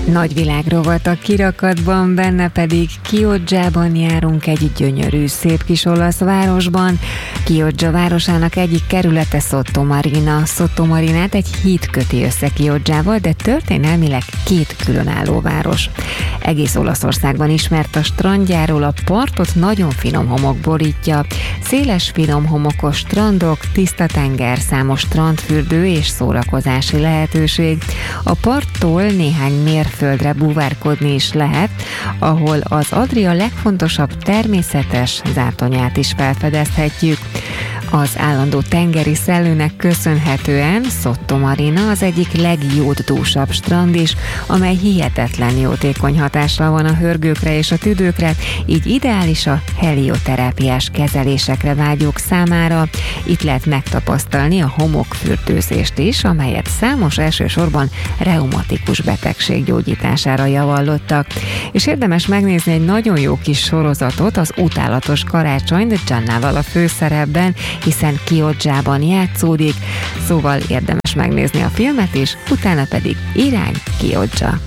Nagyvilágrovat a kirakatban, benne pedig Chioggiában járunk, egy gyönyörű, szép kis olasz városban. Chioggia városának egyik kerülete Sottomarina. Sottomarinát egy híd köti össze Chioggiával, de történelmileg két különálló város. Egész Olaszországban ismert a strandjáról, a partot nagyon finom homok borítja. Széles, finom homokos strandok, tiszta tenger, számos strandfürdő és szórakozási lehetőség. A parttól néhány mérföldre búvárkodni is lehet, ahol az Adria legfontosabb természetes zátonyát is felfedezhetjük. Az állandó tengeri szellőnek köszönhetően Sottomarina az egyik legjóddúsabb strand is, amely hihetetlen jótékony hatással van a hörgőkre és a tüdőkre, így ideális a helioterápiás kezelésekre vágyók számára. Itt lehet megtapasztalni a homokfürdőzést is, amelyet számos elsősorban reumatikus betegség gyógyítására javallottak. És érdemes megnézni egy nagyon jó kis sorozatot, az Utálatos karácsonyt Giannával a főszerepben, hiszen Chioggiában játszódik, szóval érdemes megnézni a filmet is, utána pedig irány Chioggia.